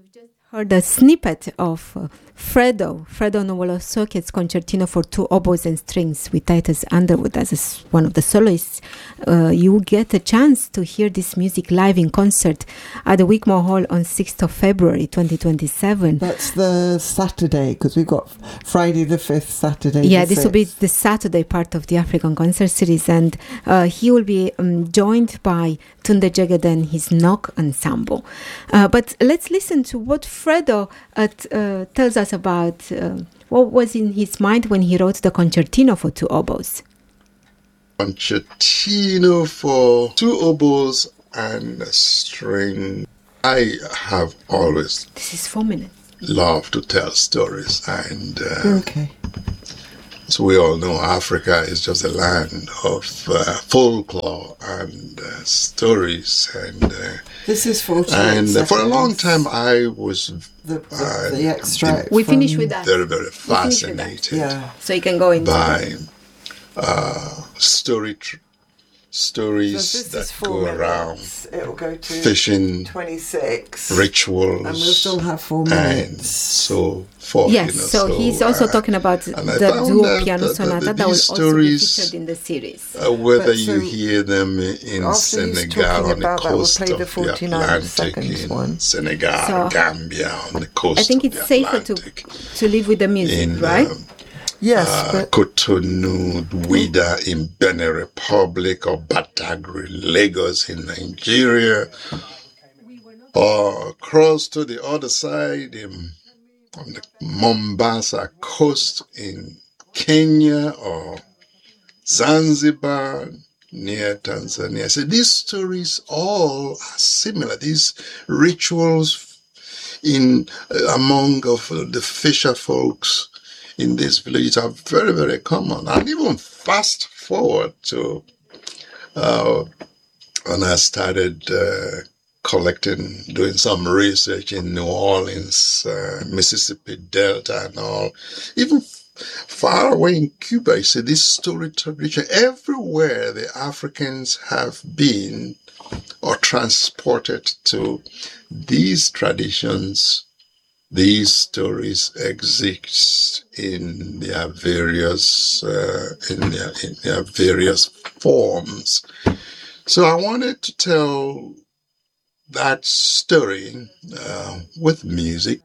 Heard a snippet of Fredo Novolossoket's Concertino for two oboes and strings with Titus Underwood as one of the soloists. You get a chance to hear this music live in concert at the Wigmore Hall on 6th of February 2027. That's the Saturday, because we've got Friday the 5th, Saturday yeah, the 6th. This will be the Saturday part of the African Concert Series, and he will be joined by Tunde Jegede and his Nok Ensemble. But let's listen to what Fredo tells us about what was in his mind when he wrote the Concertino for two oboes. Concertino for two oboes and a string. I have always This is 4 minutes. loved to tell stories, and Okay. as we all know, Africa is just a land of folklore and stories, and This is 48 and for a long seconds. time I was The extract. We from- finish with that. very, very finish with that. fascinated Yeah. So you can go into by stories So this that is 4 go minutes. around It'll go to fishing 26. rituals, And we'll still have 4 and minutes. so forth. Yes, you know, so he's also talking about and I the found duo that- piano that sonata that will these also be stories, featured in the series. whether But you so hear them in after he's Senegal talking on the about that, we'll coast play the of the 49 Atlantic, seconds in one. Senegal, So, Gambia on the coast I think of it's the safer Atlantic, to live with the music, in right? Yes, but Cotonou, Ouidah in Benin Republic, or Badagry, Lagos in Nigeria, or across to the other side on the Mombasa coast in Kenya, or Zanzibar near Tanzania. So these stories all are similar. These rituals among of the fisher folks in these villages are very, very common. And even fast forward to when I started doing some research in New Orleans, Mississippi Delta and all, even far away in Cuba, you see this story tradition. Everywhere the Africans have been or transported to, these traditions, these stories exist in their various forms. So I wanted to tell that story with music.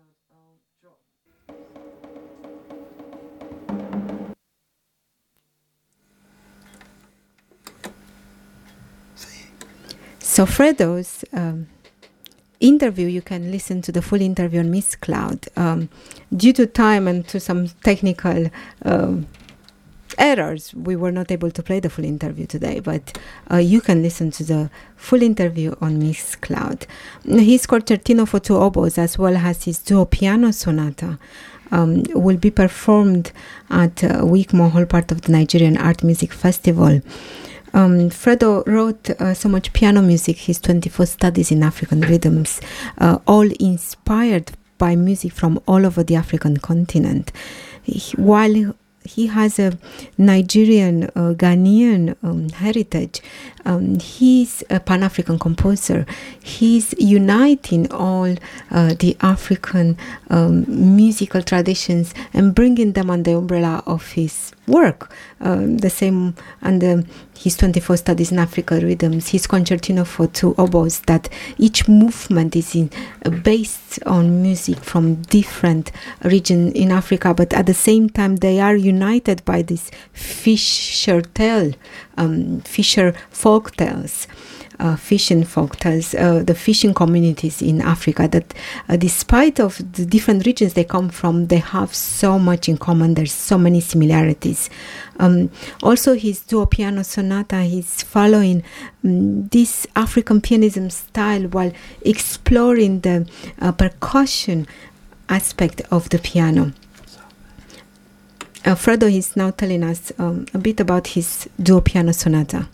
So Fredo's interview, you can listen to the full interview on Miss Cloud. Due to time and to some technical errors, we were not able to play the full interview today, but you can listen to the full interview on Miss Cloud. His Concertino for two oboes, as well as his duo piano sonata, will be performed at Wigmore Hall, part of the Nigerian Art Music Festival. Fredo wrote so much piano music, his 24 studies in African rhythms, all inspired by music from all over the African continent. While he has a Nigerian, Ghanaian heritage, he's a Pan-African composer. He's uniting all the African musical traditions and bringing them under the umbrella of his work. The same under his 24 studies in African rhythms, his Concertino for two oboes, that each movement is based on music from different regions in Africa, but at the same time they are united by this fisher folk tales. Fishing folk tales, the fishing communities in Africa, that despite of the different regions they come from, they have so much in common. There's so many similarities. Also, his duo piano sonata, he's following this African pianism style while exploring the percussion aspect of the piano. Fredo is now telling us a bit about his duo piano sonata.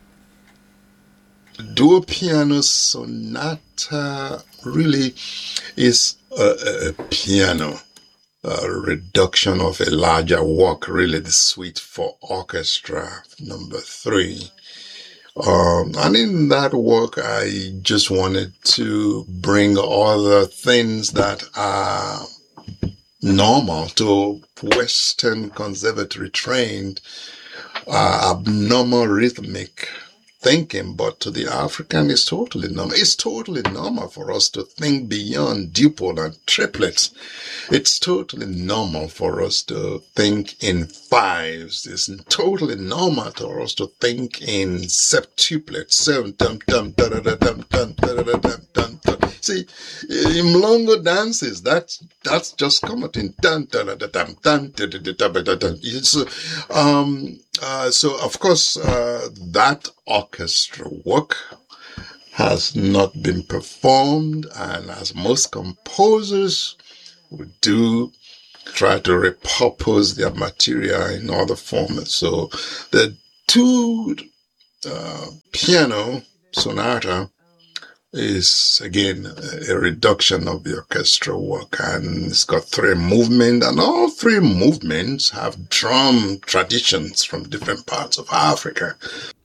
Duo piano sonata really is a piano, a reduction of a larger work, really the suite for orchestra number 3 And in that work, I just wanted to bring all the things that are normal to Western conservatory trained, abnormal rhythmic thinking, but to the African it's totally normal. It's totally normal for us to think beyond duple and triplets. It's totally normal for us to think in fives. It's totally normal for us to think in septuplets. See, in Mlongo dances, that's just coming in dun dun dun dun dun dun dun. So of course that orchestra work has not been performed, and as most composers would do, try to repurpose their material in other formats. So the two piano sonata is again a reduction of the orchestral work, and it's got 3 movements, and all 3 movements have drum traditions from different parts of Africa.